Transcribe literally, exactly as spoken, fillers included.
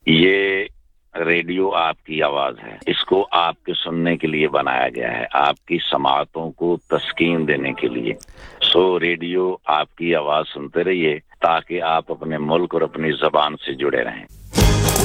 ये रेडियो आपकी आवाज है, इसको आपके सुनने के लिए बनाया गया है, आपकी समातों को तस्कीन देने के लिए। सो रेडियो आपकी आवाज सुनते रहिए ताकि आप अपने मुल्क और अपनी जबान से जुड़े रहें।